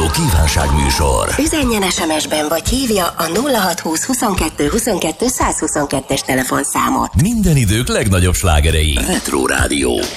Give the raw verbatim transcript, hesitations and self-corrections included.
Rádió kívánságműsor. Üzenjen es em es-ben vagy hívja a nulla hatszázhúsz huszonkettő huszonkettő százhuszonkettes telefonszámot. Minden idők legnagyobb slágerei. Retro Rádió.